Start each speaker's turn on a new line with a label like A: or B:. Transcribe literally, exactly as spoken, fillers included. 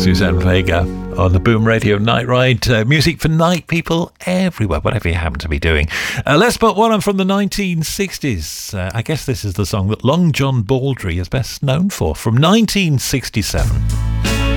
A: Suzanne Vega on the Boom Radio Night Ride. Uh, music for night people everywhere, whatever you happen to be doing. Uh, let's put one on from the nineteen sixties. Uh, I guess this is the song that Long John Baldry is best known for, from nineteen sixty-seven.